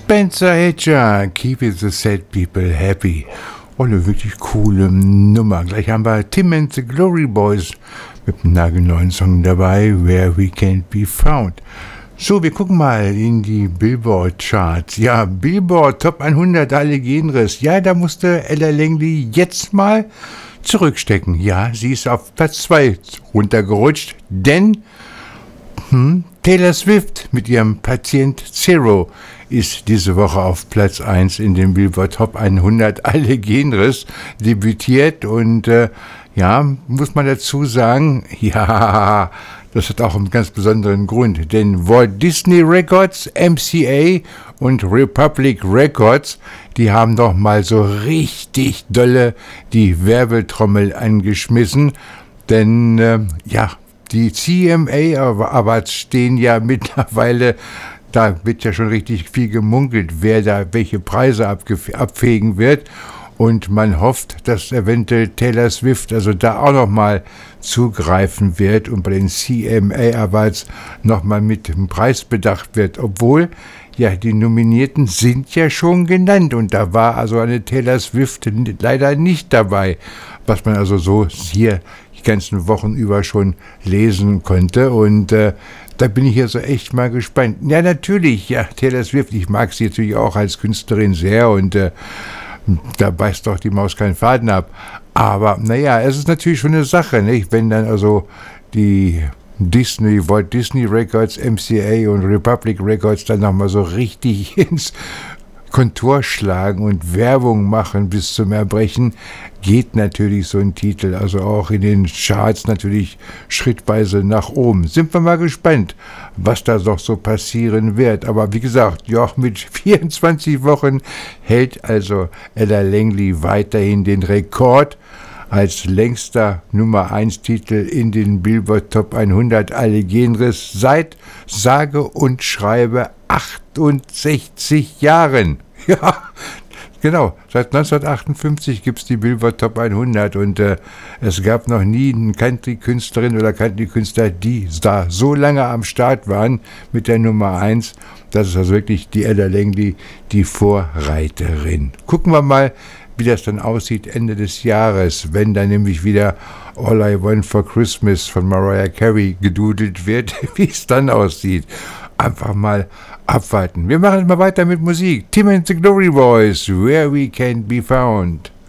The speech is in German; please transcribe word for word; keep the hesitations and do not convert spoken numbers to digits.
Spencer Hedger, Keep It the Sad People Happy. Oh, eine wirklich coole Nummer. Gleich haben wir Tim and the Glory Boys mit einem nagelneuen Song dabei, Where We Can't Be Found. So, wir gucken mal in die Billboard-Charts. Ja, Billboard Top hundert, alle Genres. Ja, da musste Ella Langley jetzt mal zurückstecken. Ja, sie ist auf Platz zwei runtergerutscht, denn hm, Taylor Swift mit ihrem Patient Zero ist diese Woche auf Platz eins in den Billboard Top hundert, alle Genres debütiert und äh, ja, muss man dazu sagen, ja, das hat auch einen ganz besonderen Grund, denn Walt Disney Records, M C A und Republic Records, die haben doch mal so richtig dolle die Werbetrommel angeschmissen, denn äh, ja, die C M A Awards stehen ja mittlerweile, da wird ja schon richtig viel gemunkelt, wer da welche Preise abgef- abfegen wird. Und man hofft, dass eventuell Taylor Swift also da auch nochmal zugreifen wird und bei den C M A Awards nochmal mit dem Preis bedacht wird. Obwohl, ja, die Nominierten sind ja schon genannt und da war also eine Taylor Swift leider nicht dabei, was man also so hier die ganzen Wochen über schon lesen konnte. Und äh, da bin ich jetzt so echt mal gespannt. Ja, natürlich, ja, Taylor Swift, ich mag sie natürlich auch als Künstlerin sehr und äh, da beißt doch die Maus keinen Faden ab. Aber naja, es ist natürlich schon eine Sache, nicht? Wenn dann also die Disney, Walt Disney Records, M C A und Republic Records dann nochmal so richtig ins Kontor schlagen und Werbung machen bis zum Erbrechen, geht natürlich so ein Titel, also auch in den Charts natürlich schrittweise nach oben. Sind wir mal gespannt, was da noch so passieren wird. Aber wie gesagt, ja, mit vierundzwanzig Wochen hält also Ella Langley weiterhin den Rekord als längster Nummer eins Titel in den Billboard Top hundert, alle Genres, seit sage und schreibe achtundsechzig Jahren. Ja, genau, seit neunzehnhundertachtundfünfzig gibt es die Billboard Top hundert und äh, es gab noch nie eine Country-Künstlerin oder Country-Künstler, die da so lange am Start waren mit der Nummer eins. Das ist also wirklich die Ella Langley, die Vorreiterin. Gucken wir mal, wie das dann aussieht Ende des Jahres, wenn dann nämlich wieder All I Want for Christmas von Mariah Carey gedudelt wird, wie es dann aussieht. Einfach mal abwarten. Wir machen mal weiter mit Musik. Tim and the Glory Boys, Where We Can't Be Found.